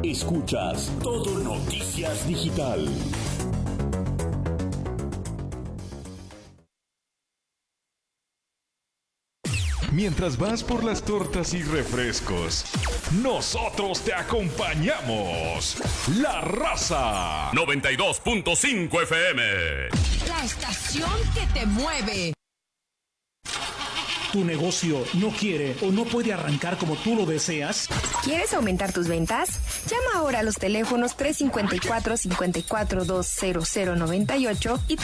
Escuchas Todo Noticias Digital. Mientras vas por las tortas y refrescos, nosotros te acompañamos. La Raza 92.5 FM. La estación que te mueve. ¿Tu negocio no quiere o no puede arrancar como tú lo deseas? ¿Quieres aumentar tus ventas? Llama ahora a los teléfonos 354-5420098 y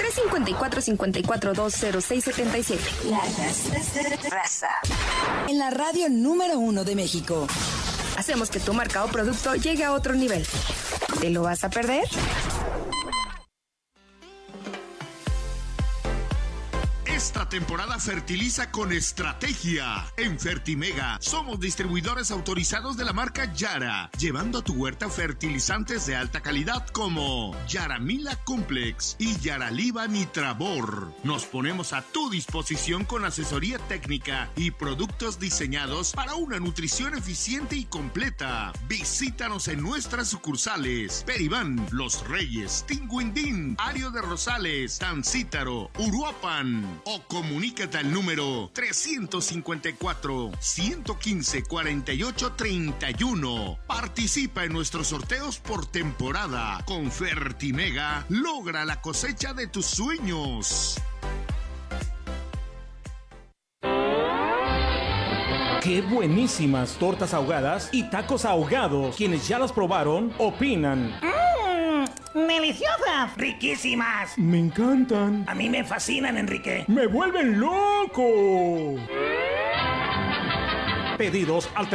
354-5420677. La Raza. En la radio número 1 de México. Hacemos que tu marca o producto llegue a otro nivel. ¿Te lo vas a perder? Esta temporada fertiliza con estrategia. En Fertimega somos distribuidores autorizados de la marca Yara, llevando a tu huerta fertilizantes de alta calidad como Yaramila Complex y Yaraliva Nitravor. Nos ponemos a tu disposición con asesoría técnica y productos diseñados para una nutrición eficiente y completa. Visítanos en nuestras sucursales: Peribán, Los Reyes, Tinguindín, Ario de Rosales, Tancítaro, Uruapan. O comunícate al número 354-115-4831. Participa en nuestros sorteos por temporada. Con Fertimega, logra la cosecha de tus sueños. ¡Qué buenísimas tortas ahogadas y tacos ahogados! Quienes ya las probaron, opinan. ¡Deliciosas! ¡Riquísimas! ¡Me encantan! A mí me fascinan, Enrique. ¡Me vuelven loco! Pedidos al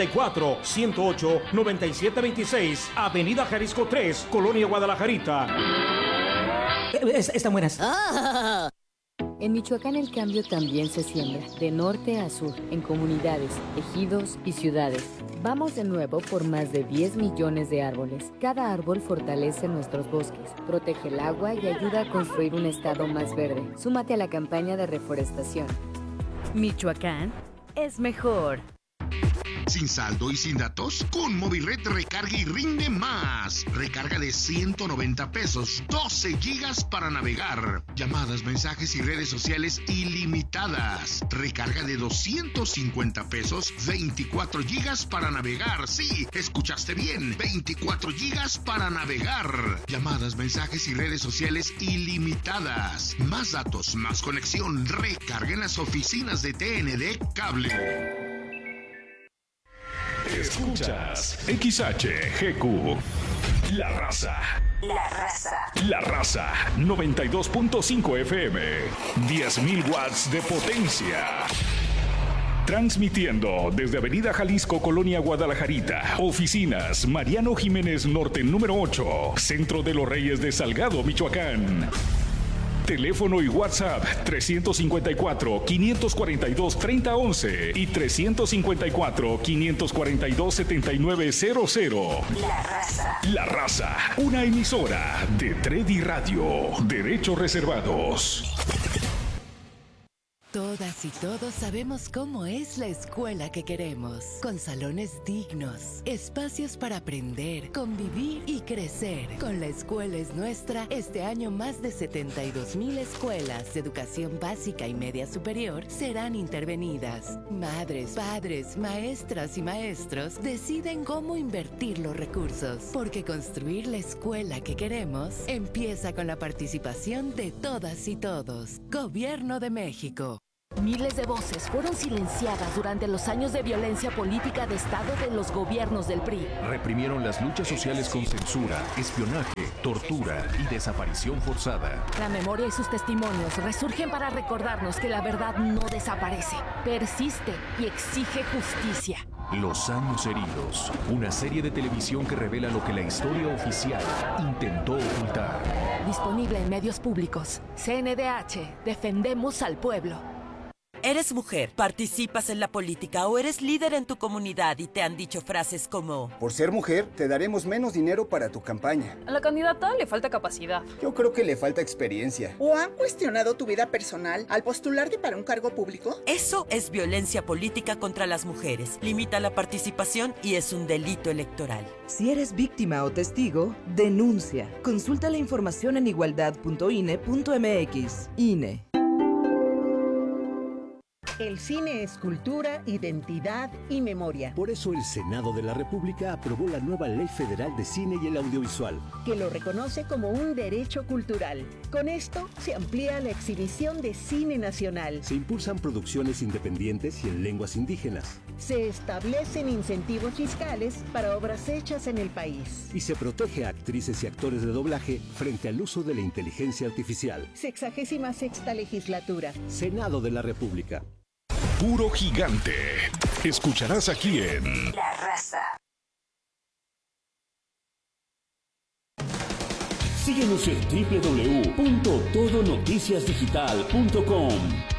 354-108-9726, Avenida Jalisco 3, Colonia Guadalajarita. Están buenas. En Michoacán el cambio también se siembra, de norte a sur, en comunidades, ejidos y ciudades. Vamos de nuevo por más de 10 millones de árboles. Cada árbol fortalece nuestros bosques, protege el agua y ayuda a construir un estado más verde. Súmate a la campaña de reforestación. Michoacán es mejor. ¿Sin saldo y sin datos? Con Movilred recarga y rinde más. Recarga de 190 pesos, 12 gigas para navegar. Llamadas, mensajes y redes sociales ilimitadas. Recarga de 250 pesos, 24 gigas para navegar. Sí, escuchaste bien, 24 gigas para navegar. Llamadas, mensajes y redes sociales ilimitadas. Más datos, más conexión. Recarga en las oficinas de TND Cable. Escuchas XHGQ. La Raza. La Raza 92.5 FM. 10.000 watts de potencia. Transmitiendo desde Avenida Jalisco, Colonia Guadalajarita. Oficinas Mariano Jiménez Norte número 8. Centro de los Reyes de Salgado, Michoacán. Teléfono y WhatsApp 354-542-3011 y 354-542-7900. La Raza, una emisora de Tredi Radio. Derechos reservados. Todas y todos sabemos cómo es la escuela que queremos, con salones dignos, espacios para aprender, convivir y crecer. Con La Escuela es Nuestra, este año más de 72,000 escuelas de educación básica y media superior serán intervenidas. Madres, padres, maestras y maestros deciden cómo invertir los recursos, porque construir la escuela que queremos empieza con la participación de todas y todos. Gobierno de México. Miles de voces fueron silenciadas durante los años de violencia política de Estado de los gobiernos del PRI. Reprimieron las luchas sociales con censura, espionaje, tortura y desaparición forzada. La memoria y sus testimonios resurgen para recordarnos que la verdad no desaparece, persiste y exige justicia. Los años heridos, una serie de televisión que revela lo que la historia oficial intentó ocultar. Disponible en medios públicos. CNDH, defendemos al pueblo. Eres mujer, participas en la política o eres líder en tu comunidad y te han dicho frases como: por ser mujer, te daremos menos dinero para tu campaña. A la candidata le falta capacidad. Yo creo que le falta experiencia. ¿O han cuestionado tu vida personal al postularte para un cargo público? Eso es violencia política contra las mujeres. Limita la participación y es un delito electoral. Si eres víctima o testigo, denuncia. Consulta la información en igualdad.ine.mx. INE. El cine es cultura, identidad y memoria. Por eso el Senado de la República aprobó la nueva Ley Federal de Cine y el Audiovisual, que lo reconoce como un derecho cultural. Con esto se amplía la exhibición de cine nacional. Se impulsan producciones independientes y en lenguas indígenas. Se establecen incentivos fiscales para obras hechas en el país. Y se protege a actrices y actores de doblaje frente al uso de la inteligencia artificial. 66ª legislatura. Senado de la República. Puro gigante. Escucharás aquí en La Raza. Síguenos en www.todonoticiasdigital.com.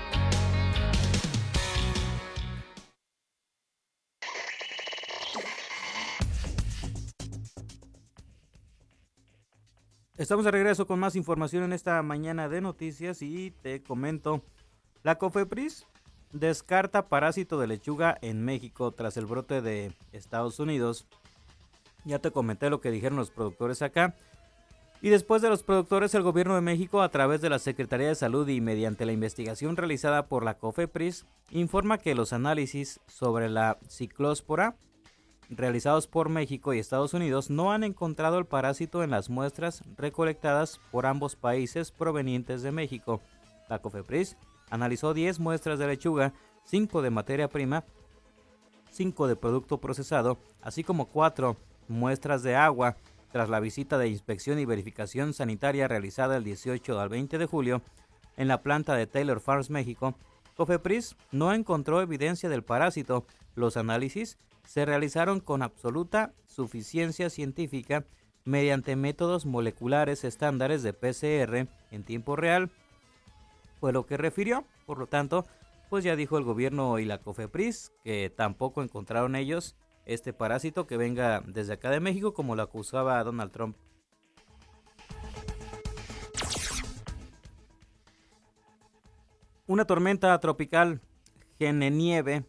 Estamos de regreso con más información en esta mañana de noticias y te comento, la COFEPRIS descarta parásito de lechuga en México tras el brote de Estados Unidos. Ya te comenté lo que dijeron los productores acá. Y después de los productores, el gobierno de México, a través de la Secretaría de Salud y mediante la investigación realizada por la COFEPRIS, informa que los análisis sobre la ciclóspora realizados por México y Estados Unidos no han encontrado el parásito en las muestras recolectadas por ambos países provenientes de México. La COFEPRIS analizó 10 muestras de lechuga, 5 de materia prima, 5 de producto procesado, así como 4 muestras de agua, tras la visita de inspección y verificación sanitaria realizada el 18 al 20 de julio en la planta de Taylor Farms, México. COFEPRIS no encontró evidencia del parásito. Los análisis se realizaron con absoluta suficiencia científica mediante métodos moleculares estándares de PCR en tiempo real, fue lo que refirió. Por lo tanto, pues ya dijo el gobierno y la COFEPRIS que tampoco encontraron ellos este parásito que venga desde acá de México, como lo acusaba Donald Trump. Una tormenta tropical Genevieve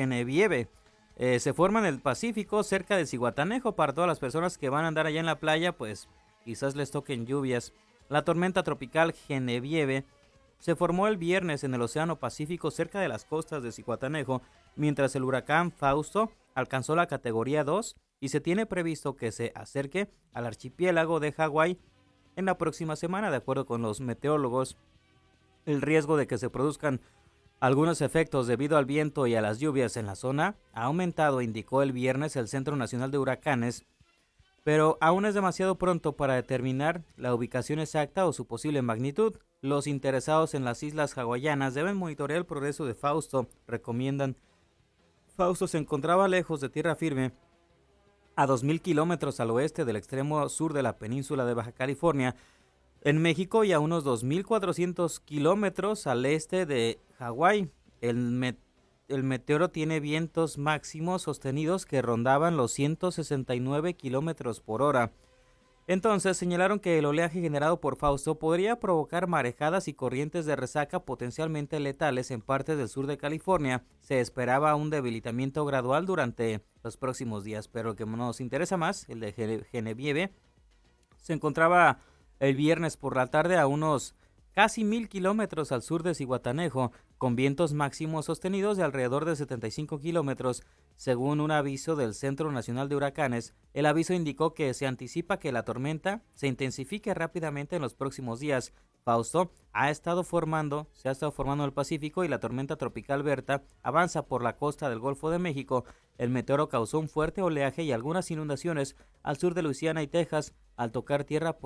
se forma en el Pacífico cerca de Zihuatanejo. Para todas las personas que van a andar allá en la playa, pues quizás les toquen lluvias. La tormenta tropical Genevieve se formó el viernes en el Océano Pacífico cerca de las costas de Zihuatanejo, mientras el huracán Fausto alcanzó la categoría 2 y se tiene previsto que se acerque al archipiélago de Hawái en la próxima semana. De acuerdo con los meteorólogos, el riesgo de que se produzcan algunos efectos debido al viento y a las lluvias en la zona ha aumentado, indicó el viernes el Centro Nacional de Huracanes, pero aún es demasiado pronto para determinar la ubicación exacta o su posible magnitud. Los interesados en las islas hawaianas deben monitorear el progreso de Fausto, recomiendan. Fausto se encontraba lejos de tierra firme, a 2.000 kilómetros al oeste del extremo sur de la península de Baja California, en México, y a unos 2.400 kilómetros al este de Hawái. El meteoro tiene vientos máximos sostenidos que rondaban los 169 kilómetros por hora. Entonces señalaron que el oleaje generado por Fausto podría provocar marejadas y corrientes de resaca potencialmente letales en partes del sur de California. Se esperaba un debilitamiento gradual durante los próximos días, pero el que nos interesa más, el de Genevieve, se encontraba el viernes por la tarde a unos casi 1.000 kilómetros al sur de Zihuatanejo, con vientos máximos sostenidos de alrededor de 75 kilómetros, según un aviso del Centro Nacional de Huracanes. El aviso indicó que se anticipa que la tormenta se intensifique rápidamente en los próximos días. Fausto se ha estado formando en el Pacífico y la tormenta tropical Berta avanza por la costa del Golfo de México. El meteoro causó un fuerte oleaje y algunas inundaciones al sur de Luisiana y Texas al tocar tierra por